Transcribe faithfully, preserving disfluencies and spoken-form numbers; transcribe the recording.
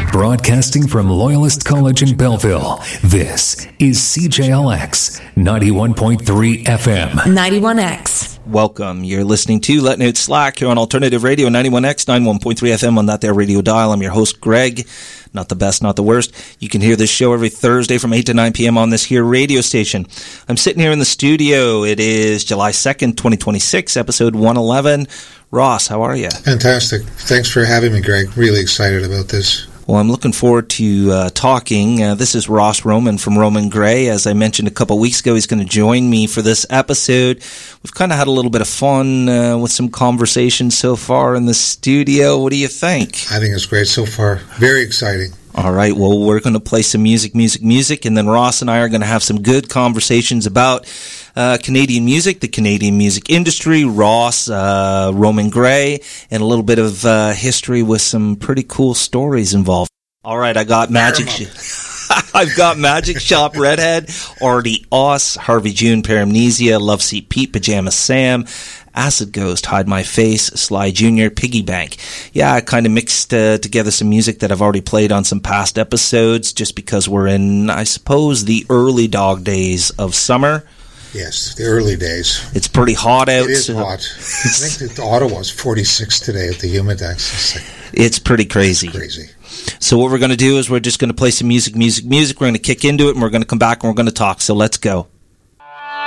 Broadcasting from Loyalist College in Belleville, this is C J L X ninety-one point three F M. ninety-one X. Welcome. You're listening to Letting Out Slack here on Alternative Radio, ninety-one X, ninety-one point three F M on that there radio dial. I'm your host, Greg. Not the best, not the worst. You can hear this show every Thursday from eight to nine p.m. on this here radio station. I'm sitting here in the studio. It is July second, twenty twenty-six, episode one eleven. Ross, how are you? Fantastic. Thanks for having me, Greg. Really excited about this. Well, I'm looking forward to uh, talking. Uh, this is Ross Roman from Roman Gray. As I mentioned a couple weeks ago, he's going to join me for this episode. We've kind of had a little bit of fun uh, with some conversations so far in the studio. What do you think? I think it's great so far. Very exciting. All right, well, we're going to play some music, music, music, and then Ross and I are going to have some good conversations about uh, Canadian music, the Canadian music industry, Ross, uh, Roman Gray, and a little bit of uh, history with some pretty cool stories involved. All right, I got Magic... Sh- I've got Magic Shop Redhead, Artie Oss, Harvey June, Paramnesia, Love Seat Pete, Pajama Sam, Acid Ghost, Hide My Face, Sly Junior, Piggy Bank. Yeah, I kind of mixed uh, together some music that I've already played on some past episodes just because we're in, I suppose, the early dog days of summer. Yes, the early days. It's pretty hot out. It is so hot. I think that Ottawa's forty-six today at the Humidex. It's, like, it's pretty crazy. It's crazy. So what we're going to do is we're just going to play some music, music, music. We're going to kick into it, and we're going to come back, and we're going to talk. So let's go.